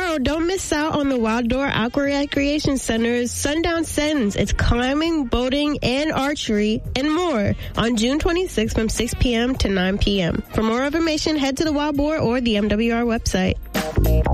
tomorrow, don't miss out on the Wild Door Aqua Recreation Center's Sundown Sends. It's climbing, boating, and archery, and more on June 26th from 6 p.m. to 9 p.m. For more information, head to the Wild Boar or the MWR website.